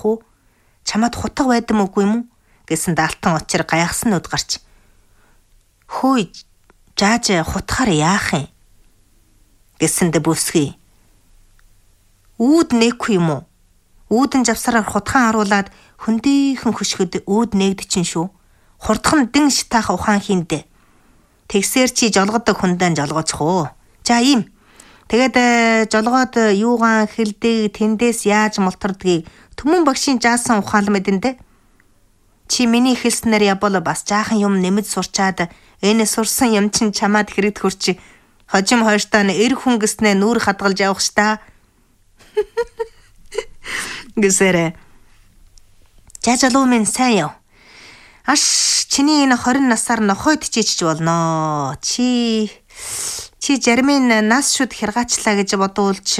уу? Чамд хутга байдам үгүй юм уу? Гэсэнд алтан очир гайхсан нүд гарч. Хөөе, жааж хутгаар яах юм? Гэсэнд бүсгүй. Үүд нээхгүй юм уу? Үүдэн завсараар хутгаан харуулад хөндийхэн хөшгөд үүд нээгдчихэн шүү. Хурдхан дэн шитаах ухаан хиндэ. Тэгсээр чи жолгодог хүндэн жолгоочих уу? За ийм. Тэгээд жолгоод юугаан хэлдэг тэндээс яаж мултардгийг Түмэн багшийн жаасан ухаал мэдэнтэй. Чи миний хэлснээр ябол бас жаахан юм нэмэд сурчаад энэ сурсан юм чин чамаад хэрэгт хүрч хожим хойштаа эр хүнгэснээ нүүр хадгалж явах штаа. Гэсэрэ. Жажалуу минь сайн яв. Аш чиний энэ 20 насаар нохойд чичж болно. Чи жармын нас шүд хэргаачлаа гэж бодож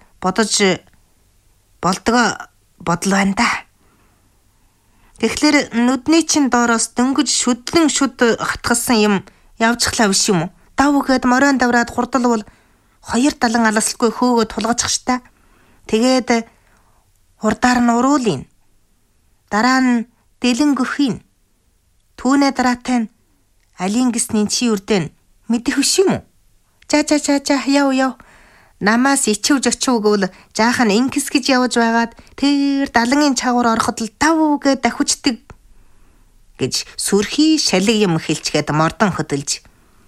болдгоо бодол байна да. Тэгэхээр нүдний чин доороос дөнгөж шүдлэн шүд хатгалсан юм явжхлаа биш юм уу? Дав үгээд моройн давраад хурдал бол 2 далан аласлгүй хөөгөө тулгачих штэ. Тэгээд хурдаар нь уруулын. Дараа нь дэлэн гөхийн. Түүнээ дараатай нь алин гисний чи үрдэн мэдэх биш юм уу? За яв. Намаас ичвж очив гэвэл жаахан инкс гэж явж байгаад тэр далангийн чагуур ороход л дав үгээ дахивчдаг гэж сүрхий шалиг юм хэлчгээд мордон хөдөлж.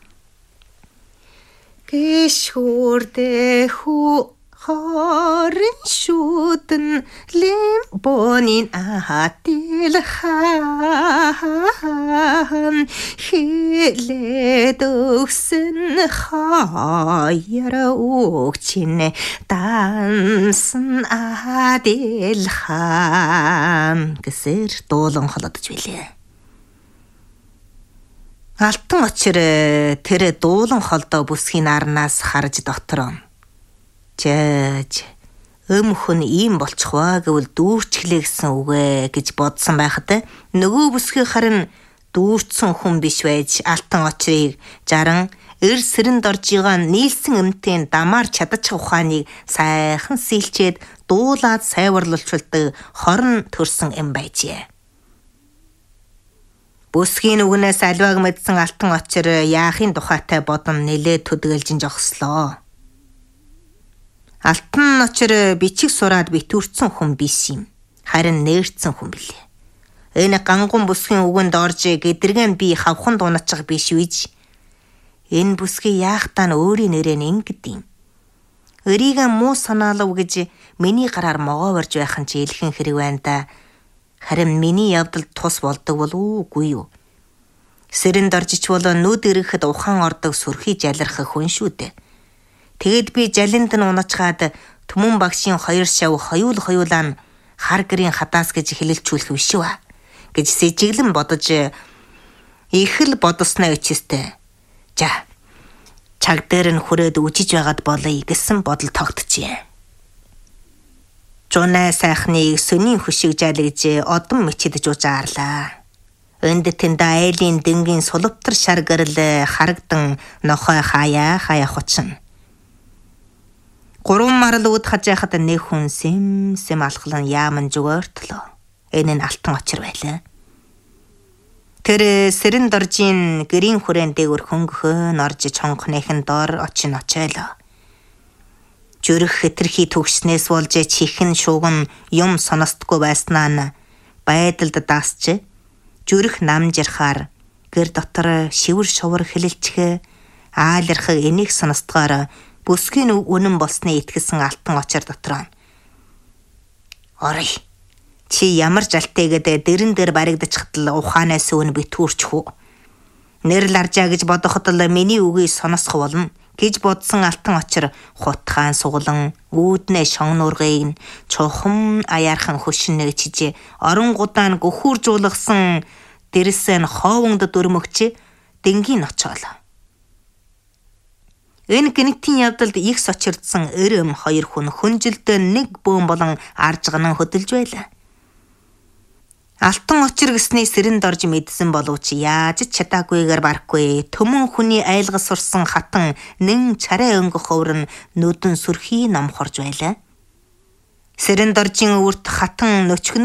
Гэшүүрдэ хүү хорин шүтэн лимбонин атилхан хэлээд өгсөн хаяра өгчинэ дансан атилхан гэсэр дуулан холодож билээ. Алтан очир тэр дуулан холдоо бүсгийн арнаас харж дотроо. Жээж өмхөн ийм болчихваа гэвэл дүүрчглээ гэсэн үгэ гэж бодсон байхад нөгөө бүсгүй харин дүүрцсэн хүн биш байж алтан очрыг жаран эр сэрэнд орж байгаа нийлсэн эмтийн дамаар чадчих ухааныг сайхан сэлчээд дуулаад сайварлуулчулдаг хорон төрсөн эм байжээ. Бүсгийн үгнээс альвааг мэдсэн алтан очир яахын тухайтай бодон нэлээд төдгөлжин жогслоо. Алтан очир бичиг сураад битүүрсэн хүн биш юм. Харин нээрцэн хүн билээ. Энэ гангун бүсгийн үгэнд орж гэдэргэн би хавханд уначих биш үйж. Энэ бүсгийн яахтаа нь өөрийн нэрээ ингэд юм. Өрийгэн муу санаалав гэж миний гараар могоо барж байх нь ч илхэн хэрэг байна да. Харин миний явдалд тус болдог бол үгүй юу. Сэрэнд оржич бол нүд ирэхэд ухаан ордог сүрхий жалрах хүн шүү дээ. Тэгэд би жалинд нь уначгаад Түмэн багшийн 2 шав хоёулаа нь хар гэрийн хадаас гэж хэлэлчүүлэх биш үү гэж сэжиглэн бодож их л бодосноо ичээстэй. За чаг дээр нь хүрээд үжиж байгаад болъё гэсэн бодол тогтчихъя. Жунаа сайхныг сөнийн хөшиг жалгиж одон мичэд жуужаарлаа. Энд тэнд айлын дэнгийн сулвтар шар гэрэл харагдан нохой хаяа хучин. 3 марл үүд хаж яхад нэг хүн сэм алхлан яаман зүгээртлөө. Энэ нь алтан очир байлаа. Тэр сэрэнд оржийн гэрийн хүрээнд дээгүр хөнгөхөн орж чонгоныхын дор очиолоо. Зүрх хэтэрхий төгснээс болж чихэн шууган юм сонстгүй байснаа нь байдалд даасч зүрх намжирхаар гэр дотор шивэр шувар хэлэлчхэ аалирхаг энийг сонстгоор бүсгийн үнэн болсны итгэсэн алтан очир дотроо. Орой. Чи ямар жалтайгээд дэрэн дээр баригдчихтал ухаанаас өвн битүүрч хүү. Нэр ларжаа гэж бодоход л миний үгийг сонсох болно гэж бодсон алтан очир хутгаан суглан үүднээ шогнуургыг чухам аяархан хөшнөө чиж орон гудаан гөхүүржуулгасан дэрсэн хоовонд дөрмөгч дэнгийн очоолоо. Энэ гинэтийн явдалд их сочирдсан эрэм 2 хүн хүнжилдээ нэг бөөн болон арж ганан хөдөлж байлаа. Алтан очир гэсний сэрэнд орж мэдсэн боловч яаж чадаагүйгээр барахгүй төмөн хүний айлгас сурсан хатан нэн царай өнгөх ховрон нүдэн сүрхий номхорж байлаа. Сэрэнд оржийн үрт хатан нөчгөн